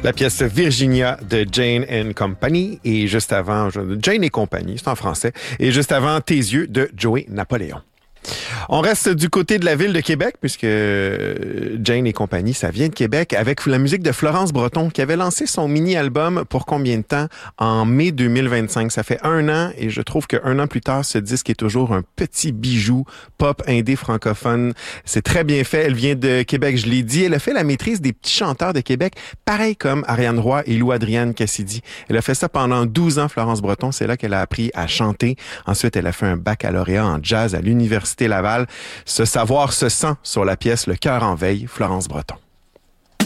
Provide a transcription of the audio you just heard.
La pièce Virginia de Jane and Company et juste avant, Jane et Compagnie, c'est en français, et juste avant Tes yeux de Joey Napoléon. On reste du côté de la ville de Québec, puisque Jane et compagnie, ça vient de Québec, avec la musique de Florence Breton, qui avait lancé son mini-album pour combien de temps? En mai 2025. Ça fait 1 an, et je trouve qu'1 an plus tard, ce disque est toujours un petit bijou pop indé francophone. C'est très bien fait. Elle vient de Québec, je l'ai dit. Elle a fait la maîtrise des petits chanteurs de Québec, pareil comme Ariane Roy et Lou-Adrienne Cassidy. Elle a fait ça pendant 12 ans, Florence Breton. C'est là qu'elle a appris à chanter. Ensuite, elle a fait un baccalauréat en jazz à l'Université Laval. Ce savoir se sent sur la pièce Le cœur en veille, Florence Breton.